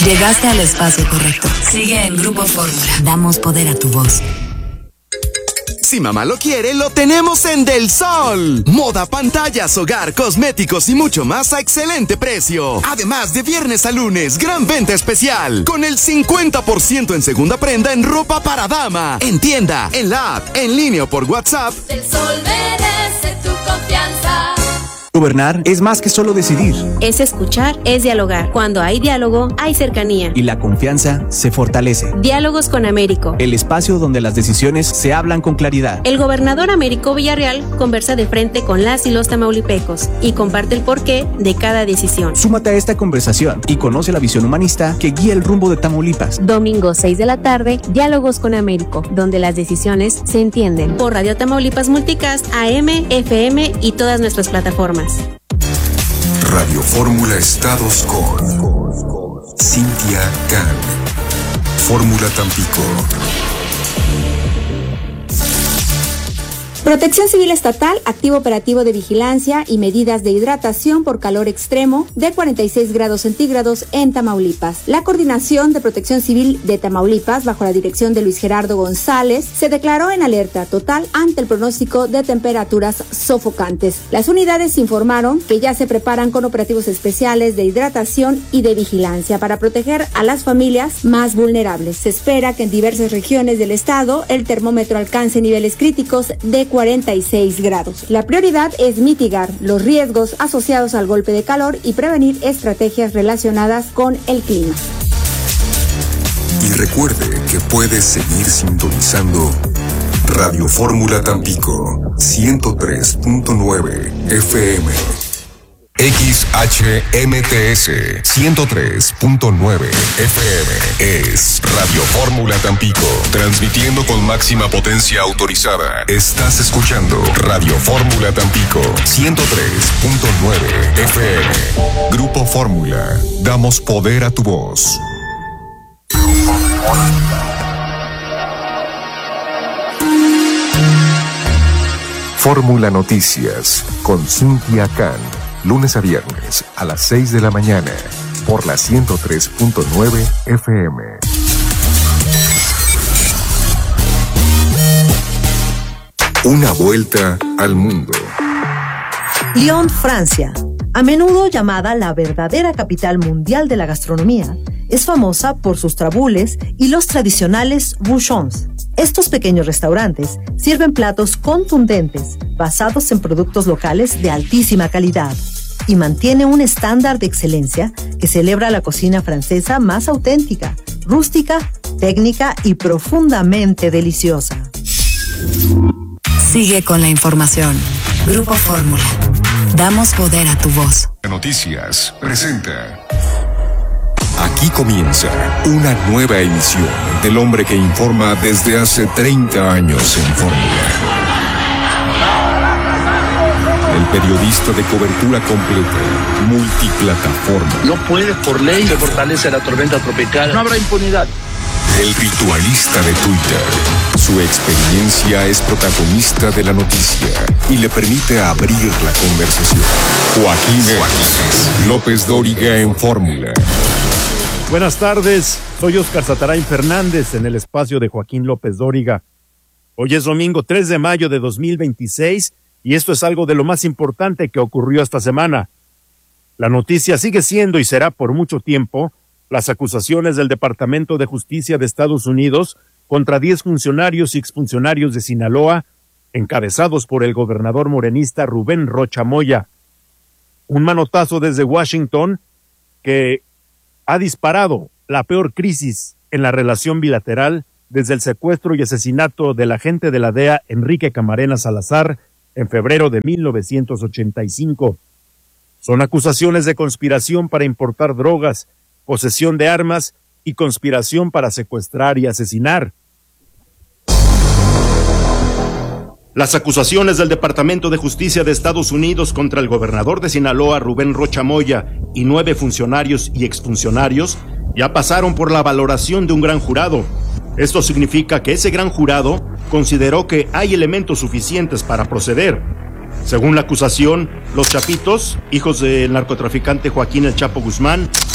Llegaste al espacio correcto. Sigue en Grupo Fórmula. Damos poder a tu voz. Si mamá lo quiere, lo tenemos en Del Sol. Moda, pantallas, hogar, cosméticos y mucho más a excelente precio. Además, de viernes a lunes, gran venta especial. Con el 50% en segunda prenda en ropa para dama. En tienda, en la app, en línea o por WhatsApp. Del Sol merece tu confianza. Gobernar es más que solo decidir. Es escuchar, es dialogar. Cuando hay diálogo, hay cercanía. Y la confianza se fortalece. Diálogos con Américo. El espacio donde las decisiones se hablan con claridad. El gobernador Américo Villarreal conversa de frente con las y los tamaulipecos y comparte el porqué de cada decisión. Súmate a esta conversación y conoce la visión humanista que guía el rumbo de Tamaulipas. Domingo 6 de la tarde, Diálogos con Américo, donde las decisiones se entienden. Por Radio Tamaulipas Multicast, AM, FM y todas nuestras plataformas. Radio Fórmula Estados con Cintia Can. Fórmula Tampico. Protección Civil Estatal activa operativo de vigilancia y medidas de hidratación por calor extremo de 46 grados centígrados en Tamaulipas. La Coordinación de Protección Civil de Tamaulipas, bajo la dirección de Luis Gerardo González, se declaró en alerta total ante el pronóstico de temperaturas sofocantes. Las unidades informaron que ya se preparan con operativos especiales de hidratación y de vigilancia para proteger a las familias más vulnerables. Se espera que en diversas regiones del estado el termómetro alcance niveles críticos de 46 grados. La prioridad es mitigar los riesgos asociados al golpe de calor y prevenir estrategias relacionadas con el clima. Y recuerde que puede seguir sintonizando Radio Fórmula Tampico 103.9 FM. XHMTS 103.9 FM es Radio Fórmula Tampico, transmitiendo con máxima potencia autorizada. Estás escuchando Radio Fórmula Tampico 103.9 FM. Grupo Fórmula, damos poder a tu voz. Fórmula Noticias con Cintia Can. Lunes a viernes a las 6 de la mañana por la 103.9 FM. Una vuelta al mundo. Lyon, Francia, a menudo llamada la verdadera capital mundial de la gastronomía, es famosa por sus trabules y los tradicionales bouchons. Estos pequeños restaurantes sirven platos contundentes basados en productos locales de altísima calidad y mantiene un estándar de excelencia que celebra la cocina francesa más auténtica, rústica, técnica y profundamente deliciosa. Sigue con la información. Grupo Fórmula. Damos poder a tu voz. Noticias presenta. Aquí comienza una nueva emisión del hombre que informa desde hace 30 años en Fórmula. El periodista de cobertura completa, multiplataforma. No puede, por ley, se fortalece la tormenta tropical. No habrá impunidad. El ritualista de Twitter. Su experiencia es protagonista de la noticia y le permite abrir la conversación. Joaquín López Dóriga en Fórmula. Buenas tardes, soy Óscar Satarain Fernández en el espacio de Joaquín López Dóriga. Hoy es domingo 3 de mayo de 2026 y esto es algo de lo más importante que ocurrió esta semana. La noticia sigue siendo y será por mucho tiempo las acusaciones del Departamento de Justicia de Estados Unidos contra 10 funcionarios y exfuncionarios de Sinaloa, encabezados por el gobernador morenista Rubén Rocha Moya. Un manotazo desde Washington que ha disparado la peor crisis en la relación bilateral desde el secuestro y asesinato del agente de la DEA Enrique Camarena Salazar en febrero de 1985. Son acusaciones de conspiración para importar drogas, posesión de armas y conspiración para secuestrar y asesinar. Las acusaciones del Departamento de Justicia de Estados Unidos contra el gobernador de Sinaloa, Rubén Rocha Moya, y 9 funcionarios y exfuncionarios ya pasaron por la valoración de un gran jurado. Esto significa que ese gran jurado consideró que hay elementos suficientes para proceder. Según la acusación, los Chapitos, hijos del narcotraficante Joaquín El Chapo Guzmán,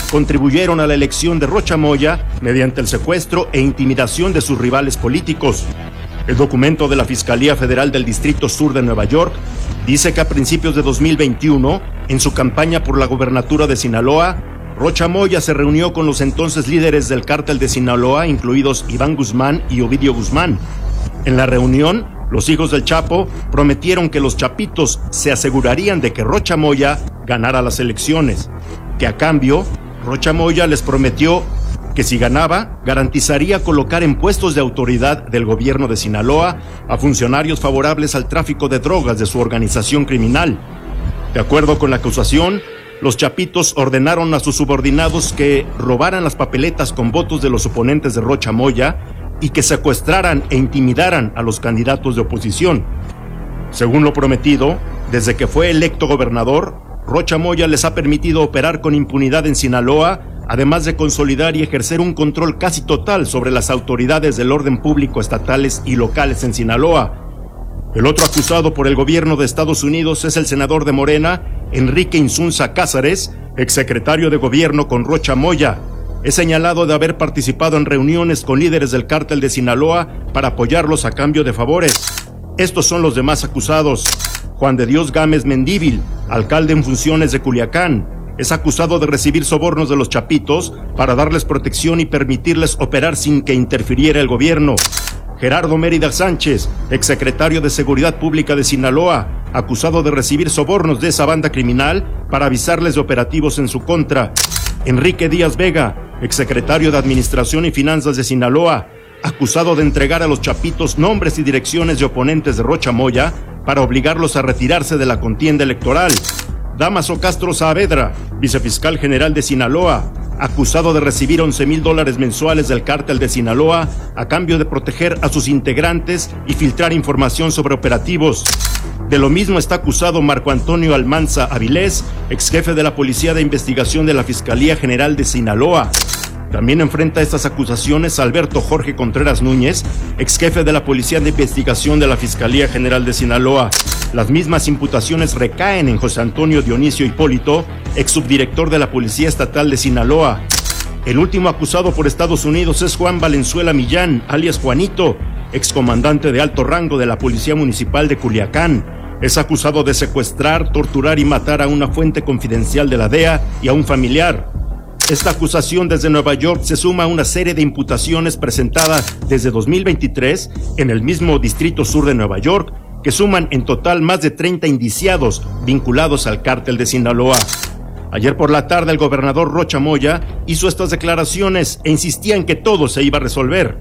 contribuyeron a la elección de Rocha Moya mediante el secuestro e intimidación de sus rivales políticos. El documento de la Fiscalía Federal del Distrito Sur de Nueva York dice que a principios de 2021, en su campaña por la gobernatura de Sinaloa, Rocha Moya se reunió con los entonces líderes del cártel de Sinaloa, incluidos Iván Guzmán y Ovidio Guzmán. En la reunión, los hijos del Chapo prometieron que los chapitos se asegurarían de que Rocha Moya ganara las elecciones, que a cambio, Rocha Moya les prometió que si ganaba, garantizaría colocar en puestos de autoridad del gobierno de Sinaloa a funcionarios favorables al tráfico de drogas de su organización criminal. De acuerdo con la acusación, los chapitos ordenaron a sus subordinados que robaran las papeletas con votos de los oponentes de Rocha Moya y que secuestraran e intimidaran a los candidatos de oposición. Según lo prometido, desde que fue electo gobernador, Rocha Moya les ha permitido operar con impunidad en Sinaloa, además de consolidar y ejercer un control casi total sobre las autoridades del orden público estatales y locales en Sinaloa. El otro acusado por el gobierno de Estados Unidos es el senador de Morena, Enrique Insunza Cázares, exsecretario de gobierno con Rocha Moya. Es señalado de haber participado en reuniones con líderes del cártel de Sinaloa para apoyarlos a cambio de favores. Estos son los demás acusados. Juan de Dios Gámez Mendívil, alcalde en funciones de Culiacán, es acusado de recibir sobornos de los chapitos para darles protección y permitirles operar sin que interfiriera el gobierno. Gerardo Mérida Sánchez, exsecretario de Seguridad Pública de Sinaloa, acusado de recibir sobornos de esa banda criminal para avisarles de operativos en su contra. Enrique Díaz Vega, exsecretario de Administración y Finanzas de Sinaloa, acusado de entregar a los chapitos nombres y direcciones de oponentes de Rocha Moya para obligarlos a retirarse de la contienda electoral. Damaso Castro Saavedra, vicefiscal general de Sinaloa, acusado de recibir $11,000 mensuales del cártel de Sinaloa a cambio de proteger a sus integrantes y filtrar información sobre operativos. De lo mismo está acusado Marco Antonio Almanza Avilés, ex jefe de la Policía de Investigación de la Fiscalía General de Sinaloa. También enfrenta estas acusaciones Alberto Jorge Contreras Núñez, ex jefe de la Policía de Investigación de la Fiscalía General de Sinaloa. Las mismas imputaciones recaen en José Antonio Dionisio Hipólito, ex subdirector de la Policía Estatal de Sinaloa. El último acusado por Estados Unidos es Juan Valenzuela Millán, alias Juanito, excomandante de alto rango de la Policía Municipal de Culiacán. Es acusado de secuestrar, torturar y matar a una fuente confidencial de la DEA y a un familiar. Esta acusación desde Nueva York se suma a una serie de imputaciones presentadas desde 2023 en el mismo Distrito Sur de Nueva York, que suman en total más de 30 indiciados vinculados al cártel de Sinaloa. Ayer por la tarde el gobernador Rocha Moya hizo estas declaraciones e insistía en que todo se iba a resolver.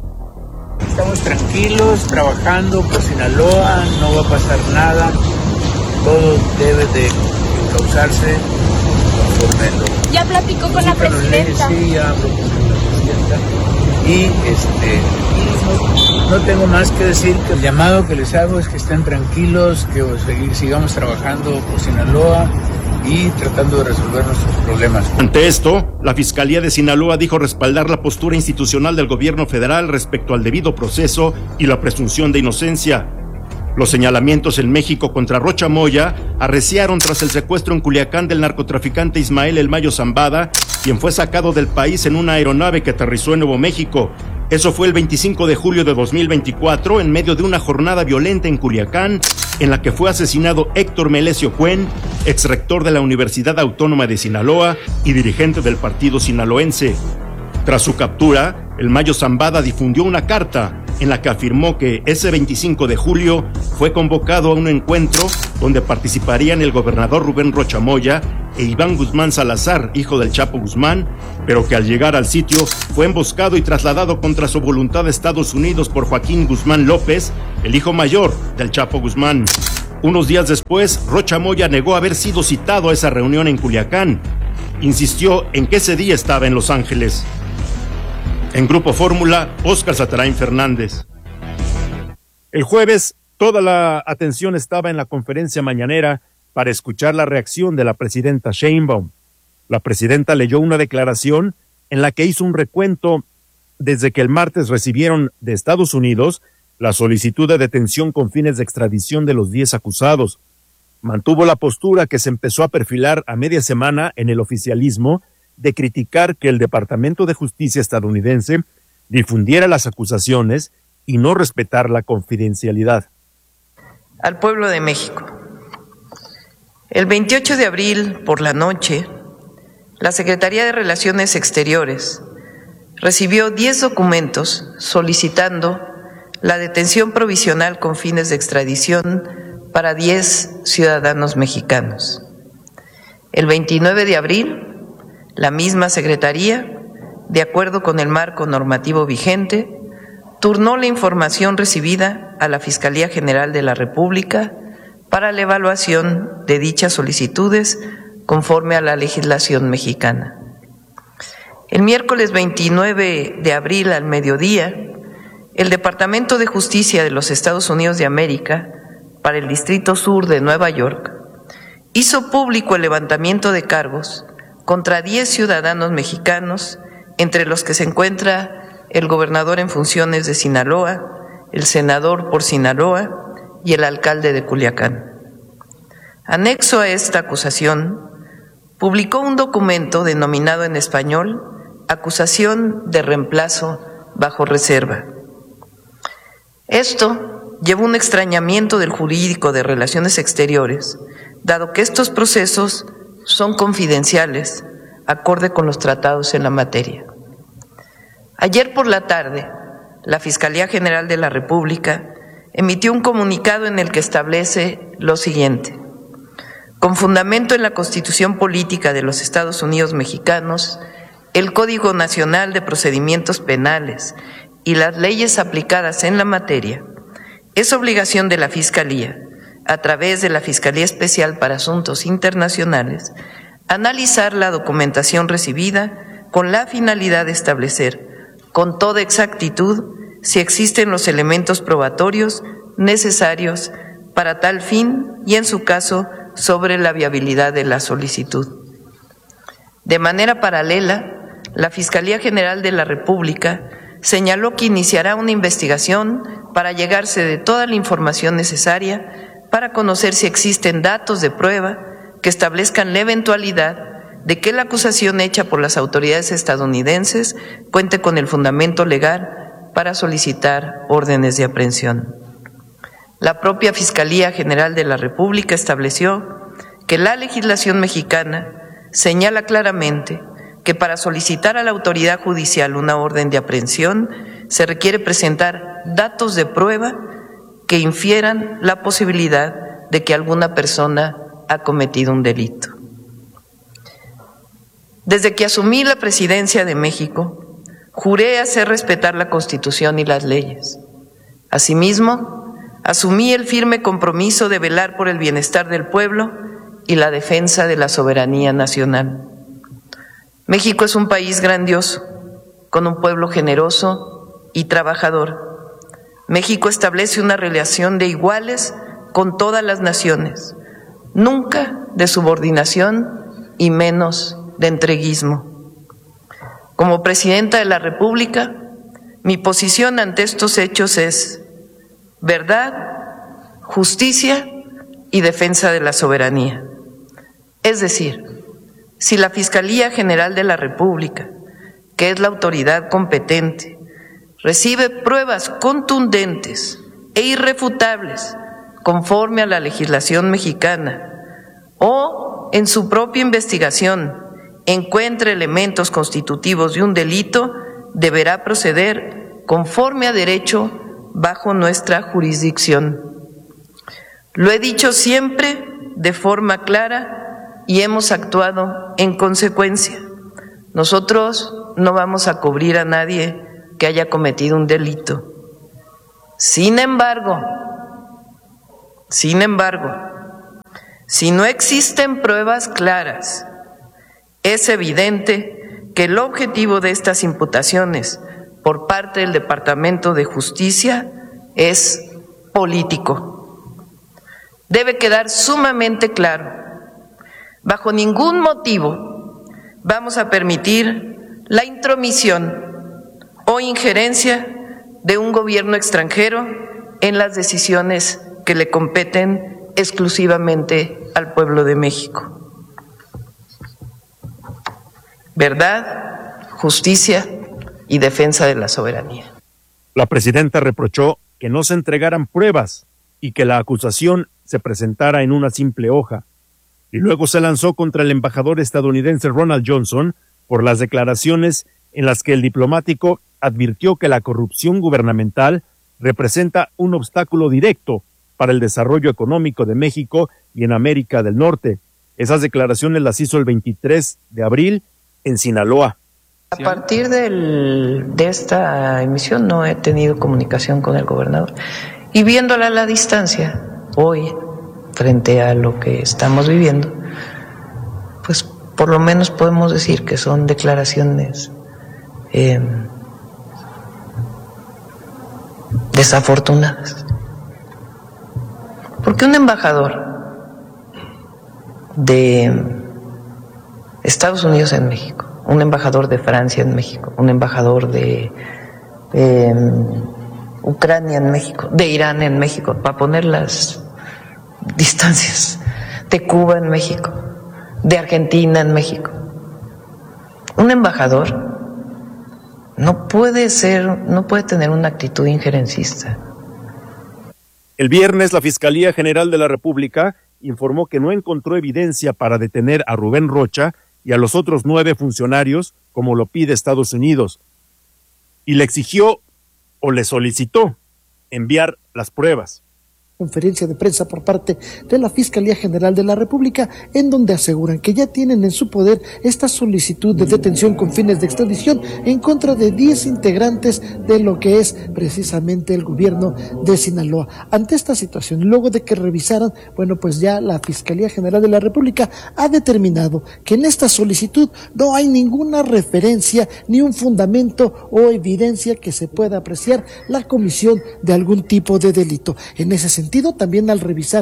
Estamos tranquilos, trabajando por Sinaloa, no va a pasar nada, todo debe de encauzarse conforme lo... ¿Ya platicó con la presidenta? Sí, ya habló con la presidenta y no tengo más que decir que el llamado que les hago es que estén tranquilos, que sigamos trabajando por Sinaloa y tratando de resolver nuestros problemas. Ante esto, la Fiscalía de Sinaloa dijo respaldar la postura institucional del gobierno federal respecto al debido proceso y la presunción de inocencia. Los señalamientos en México contra Rocha Moya arreciaron tras el secuestro en Culiacán del narcotraficante Ismael El Mayo Zambada, quien fue sacado del país en una aeronave que aterrizó en Nuevo México. Eso fue el 25 de julio de 2024, en medio de una jornada violenta en Culiacán, en la que fue asesinado Héctor Melesio Cuen, exrector de la Universidad Autónoma de Sinaloa y dirigente del partido sinaloense. Tras su captura, El Mayo Zambada difundió una carta en la que afirmó que ese 25 de julio fue convocado a un encuentro donde participarían el gobernador Rubén Rocha Moya e Iván Guzmán Salazar, hijo del Chapo Guzmán, pero que al llegar al sitio fue emboscado y trasladado contra su voluntad a Estados Unidos por Joaquín Guzmán López, el hijo mayor del Chapo Guzmán. Unos días después, Rocha Moya negó haber sido citado a esa reunión en Culiacán. Insistió en que ese día estaba en Los Ángeles. En Grupo Fórmula, Óscar Satarain Fernández. El jueves, toda la atención estaba en la conferencia mañanera para escuchar la reacción de la presidenta Sheinbaum. La presidenta leyó una declaración en la que hizo un recuento desde que el martes recibieron de Estados Unidos la solicitud de detención con fines de extradición de los 10 acusados. Mantuvo la postura que se empezó a perfilar a media semana en el oficialismo de criticar que el Departamento de Justicia estadounidense difundiera las acusaciones y no respetar la confidencialidad. Al pueblo de México. El 28 de abril, por la noche, la Secretaría de Relaciones Exteriores recibió 10 documentos solicitando la detención provisional con fines de extradición para 10 ciudadanos mexicanos. El 29 de abril, la misma Secretaría, de acuerdo con el marco normativo vigente, turnó la información recibida a la Fiscalía General de la República para la evaluación de dichas solicitudes conforme a la legislación mexicana. El miércoles 29 de abril al mediodía, el Departamento de Justicia de los Estados Unidos de América, para el Distrito Sur de Nueva York, hizo público el levantamiento de cargos contra 10 ciudadanos mexicanos, entre los que se encuentra el gobernador en funciones de Sinaloa, el senador por Sinaloa y el alcalde de Culiacán. Anexo a esta acusación, publicó un documento denominado en español Acusación de reemplazo bajo reserva. Esto llevó un extrañamiento del jurídico de Relaciones Exteriores, dado que estos procesos son confidenciales, acorde con los tratados en la materia. Ayer por la tarde, la Fiscalía General de la República emitió un comunicado en el que establece lo siguiente: con fundamento en la Constitución Política de los Estados Unidos Mexicanos, el Código Nacional de Procedimientos Penales y las leyes aplicadas en la materia, es obligación de la Fiscalía, a través de la Fiscalía Especial para Asuntos Internacionales, analizar la documentación recibida con la finalidad de establecer con toda exactitud si existen los elementos probatorios necesarios para tal fin y, en su caso, sobre la viabilidad de la solicitud. De manera paralela, la Fiscalía General de la República señaló que iniciará una investigación para llegarse de toda la información necesaria para conocer si existen datos de prueba que establezcan la eventualidad de que la acusación hecha por las autoridades estadounidenses cuente con el fundamento legal para solicitar órdenes de aprehensión. La propia Fiscalía General de la República estableció que la legislación mexicana señala claramente que para solicitar a la autoridad judicial una orden de aprehensión se requiere presentar datos de prueba que infieran la posibilidad de que alguna persona ha cometido un delito. Desde que asumí la presidencia de México, juré hacer respetar la Constitución y las leyes. Asimismo, asumí el firme compromiso de velar por el bienestar del pueblo y la defensa de la soberanía nacional. México es un país grandioso, con un pueblo generoso y trabajador. México establece una relación de iguales con todas las naciones, nunca de subordinación y menos de entreguismo. Como presidenta de la República, mi posición ante estos hechos es verdad, justicia y defensa de la soberanía. Es decir, si la Fiscalía General de la República, que es la autoridad competente, recibe pruebas contundentes e irrefutables conforme a la legislación mexicana o en su propia investigación encuentra elementos constitutivos de un delito, deberá proceder conforme a derecho bajo nuestra jurisdicción. Lo he dicho siempre de forma clara y hemos actuado en consecuencia. Nosotros no vamos a cubrir a nadie que haya cometido un delito. Sin embargo, si no existen pruebas claras, es evidente que el objetivo de estas imputaciones por parte del Departamento de Justicia es político. Debe quedar sumamente claro: bajo ningún motivo vamos a permitir la intromisión o injerencia de un gobierno extranjero en las decisiones que le competen exclusivamente al pueblo de México. verdad, justicia y defensa de la soberanía. La presidenta reprochó que no se entregaran pruebas y que la acusación se presentara en una simple hoja, y luego se lanzó contra el embajador estadounidense Ronald Johnson por las declaraciones en las que el diplomático advirtió que la corrupción gubernamental representa un obstáculo directo para el desarrollo económico de México y en América del Norte. Esas declaraciones las hizo el 23 de abril en Sinaloa. A partir de esta emisión no he tenido comunicación con el gobernador. Y viéndola a la distancia, hoy, frente a lo que estamos viviendo, pues por lo menos podemos decir que son declaraciones desafortunadas. Porque un embajador de Estados Unidos en México, un embajador de Francia en México, un embajador de Ucrania en México, de Irán en México, para poner las distancias, de Cuba en México, de Argentina en México. Un embajador no puede tener una actitud injerencista. El viernes, la Fiscalía General de la República informó que no encontró evidencia para detener a Rubén Rocha y a los otros 9 funcionarios, como lo pide Estados Unidos, y le exigió o le solicitó enviar las pruebas. Conferencia de prensa por parte de la Fiscalía General de la República, en donde aseguran que ya tienen en su poder esta solicitud de detención con fines de extradición en contra de 10 integrantes de lo que es precisamente el gobierno de Sinaloa. Ante esta situación, luego de que revisaran, pues ya la Fiscalía General de la República ha determinado que en esta solicitud no hay ninguna referencia ni un fundamento o evidencia que se pueda apreciar la comisión de algún tipo de delito. En ese sentido, también al revisar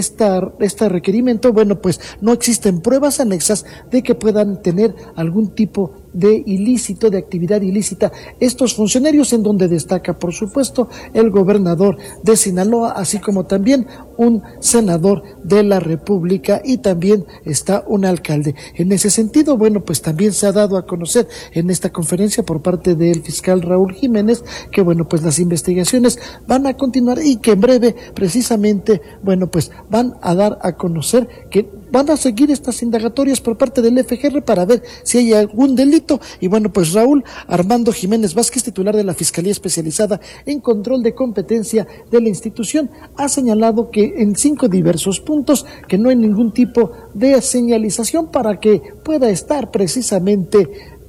este requerimiento, pues no existen pruebas anexas de que puedan tener algún tipo de ilícito, de actividad ilícita estos funcionarios, en donde destaca, por supuesto, el gobernador de Sinaloa, así como también un senador de la República, y también está un alcalde. En ese sentido, pues también se ha dado a conocer en esta conferencia por parte del fiscal Raúl Jiménez que, pues las investigaciones van a continuar y que en breve, precisamente, pues van a dar a conocer que van a seguir estas indagatorias por parte del FGR para ver si hay algún delito. Y pues Raúl Armando Jiménez Vázquez, titular de la Fiscalía Especializada en Control de Competencia de la institución, ha señalado que en 5 diversos puntos que no hay ningún tipo de señalización para que pueda estar precisamente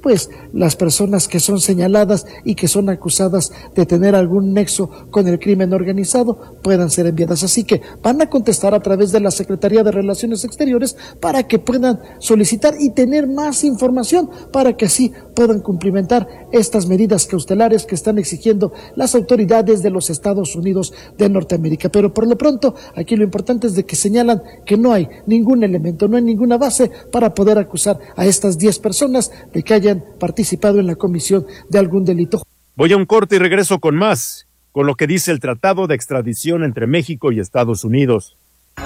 las personas que son señaladas y que son acusadas de tener algún nexo con el crimen organizado puedan ser enviadas. Así que van a contestar a través de la Secretaría de Relaciones Exteriores para que puedan solicitar y tener más información, para que así puedan cumplimentar estas medidas cautelares que están exigiendo las autoridades de los Estados Unidos de Norteamérica. Pero por lo pronto, aquí lo importante es de que señalan que no hay ningún elemento, no hay ninguna base para poder acusar a estas 10 personas de que hayan participado en la comisión de algún delito. Voy a un corte y regreso con más, con lo que dice el Tratado de Extradición entre México y Estados Unidos.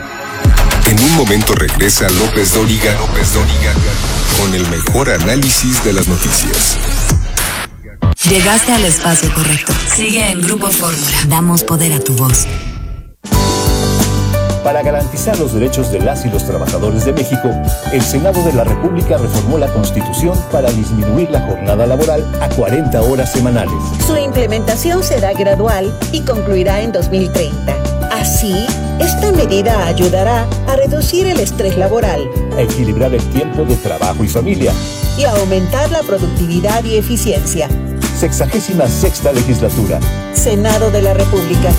En un momento regresa López Dóriga con el mejor análisis de las noticias. Llegaste al espacio correcto. Sigue en Grupo Fórmula. Damos poder a tu voz. Para garantizar los derechos de las y los trabajadores de México, el Senado de la República reformó la Constitución para disminuir la jornada laboral a 40 horas semanales. Su implementación será gradual y concluirá en 2030. Así, esta medida ayudará a reducir el estrés laboral, a equilibrar el tiempo de trabajo y familia y a aumentar la productividad y eficiencia. 66ª legislatura. Senado de la República.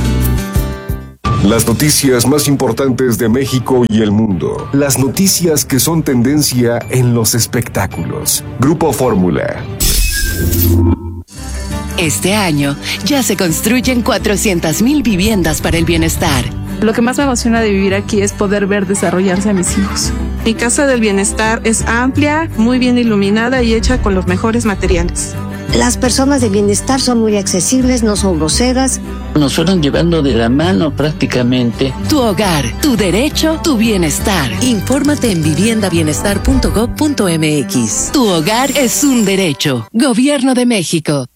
Las noticias más importantes de México y el mundo. Las noticias que son tendencia en los espectáculos. Grupo Fórmula. Este año ya se construyen 400,000 viviendas para el bienestar. Lo que más me emociona de vivir aquí es poder ver desarrollarse a mis hijos. Mi casa del bienestar es amplia, muy bien iluminada y hecha con los mejores materiales. Las personas de bienestar son muy accesibles, no son groseras. Nos fueron llevando de la mano prácticamente. Tu hogar, tu derecho, tu bienestar. Infórmate en viviendabienestar.gov.mx. Tu hogar es un derecho. Gobierno de México.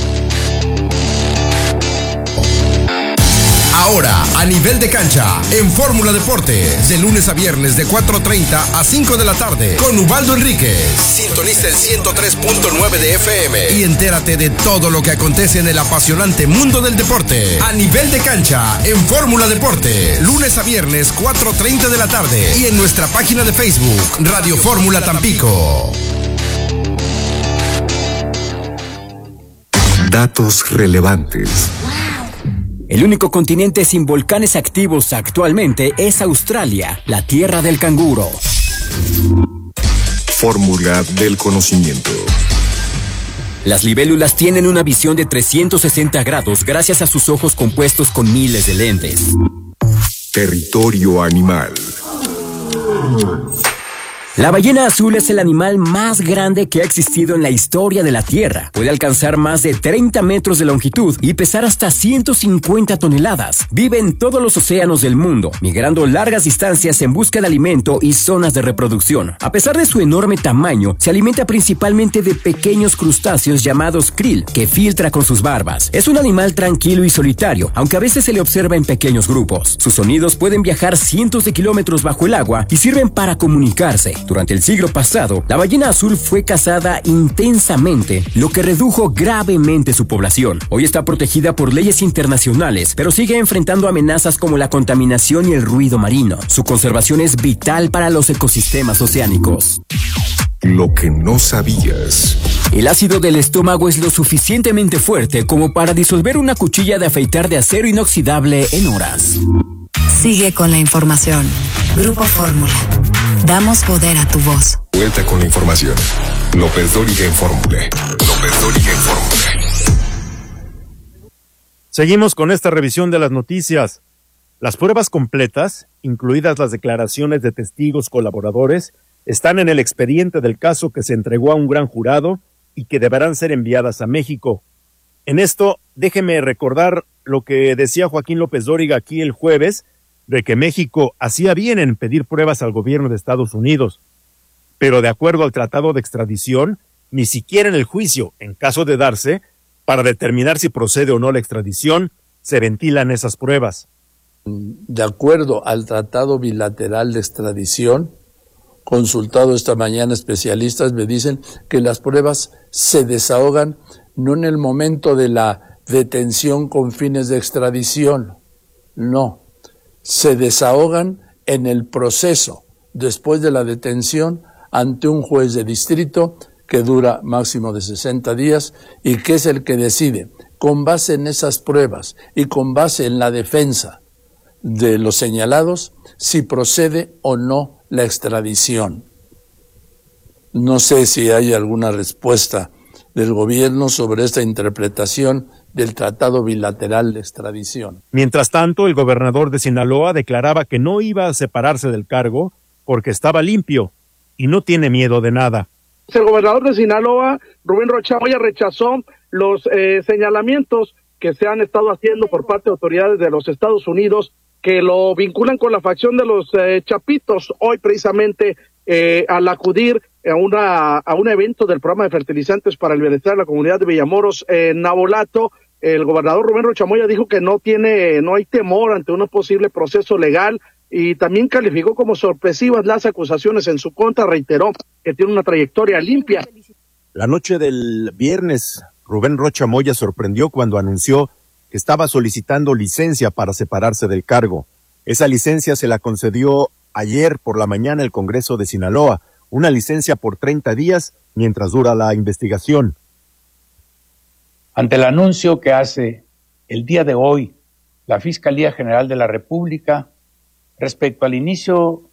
Ahora, a nivel de cancha, en Fórmula Deportes, de lunes a viernes de 4:30 a 5 de la tarde, con Ubaldo Enríquez. Sintoniza el 103.9 de FM y entérate de todo lo que acontece en el apasionante mundo del deporte. A nivel de cancha, en Fórmula Deportes, lunes a viernes 4:30 de la tarde y en nuestra página de Facebook, Radio Fórmula Tampico. Datos relevantes. El único continente sin volcanes activos actualmente es Australia, la tierra del canguro. Fórmula del conocimiento. Las libélulas tienen una visión de 360 grados gracias a sus ojos compuestos con miles de lentes. Territorio animal. La ballena azul es el animal más grande que ha existido en la historia de la Tierra. Puede alcanzar más de 30 metros de longitud y pesar hasta 150 toneladas. Vive en todos los océanos del mundo, migrando largas distancias en busca de alimento y zonas de reproducción. A pesar de su enorme tamaño, se alimenta principalmente de pequeños crustáceos llamados krill, que filtra con sus barbas. Es un animal tranquilo y solitario, aunque a veces se le observa en pequeños grupos. Sus sonidos pueden viajar cientos de kilómetros bajo el agua y sirven para comunicarse. Durante el siglo pasado, la ballena azul fue cazada intensamente, lo que redujo gravemente su población. Hoy está protegida por leyes internacionales, pero sigue enfrentando amenazas como la contaminación y el ruido marino. Su conservación es vital para los ecosistemas oceánicos. Lo que no sabías. El ácido del estómago es lo suficientemente fuerte como para disolver una cuchilla de afeitar de acero inoxidable en horas. Sigue con la información. Grupo Fórmula. Damos poder a tu voz. Vuelta con la información. López Dóriga en Fórmula. López Dóriga en Fórmula. Seguimos con esta revisión de las noticias. Las pruebas completas, incluidas las declaraciones de testigos colaboradores, están en el expediente del caso que se entregó a un gran jurado y que deberán ser enviadas a México. En esto, déjeme recordar lo que decía Joaquín López Dóriga aquí el jueves, de que México hacía bien en pedir pruebas al gobierno de Estados Unidos, pero de acuerdo al tratado de extradición, ni siquiera en el juicio, en caso de darse, para determinar si procede o no la extradición, se ventilan esas pruebas. De acuerdo al tratado bilateral de extradición, consultado esta mañana especialistas, me dicen que las pruebas se desahogan no en el momento de la detención con fines de extradición, no. Se desahogan en el proceso, después de la detención, ante un juez de distrito que dura máximo de 60 días y que es el que decide, con base en esas pruebas y con base en la defensa de los señalados, si procede o no la extradición. No sé si hay alguna respuesta del gobierno sobre esta interpretación del Tratado Bilateral de Extradición. Mientras tanto, el gobernador de Sinaloa declaraba que no iba a separarse del cargo porque estaba limpio y no tiene miedo de nada. El gobernador de Sinaloa, Rubén Rocha Moya, rechazó los señalamientos que se han estado haciendo por parte de autoridades de los Estados Unidos que lo vinculan con la facción de los Chapitos. Hoy precisamente al acudir a un evento del programa de fertilizantes para el bienestar de la comunidad de Villamoros en Navolato, el gobernador Rubén Rocha Moya dijo que no hay temor ante un posible proceso legal y también calificó como sorpresivas las acusaciones en su contra, reiteró que tiene una trayectoria limpia. La noche del viernes, Rubén Rocha Moya sorprendió cuando anunció que estaba solicitando licencia para separarse del cargo. Esa licencia se la concedió ayer por la mañana el Congreso de Sinaloa, una licencia por 30 días mientras dura la investigación. Ante el anuncio que hace el día de hoy la Fiscalía General de la República respecto al inicio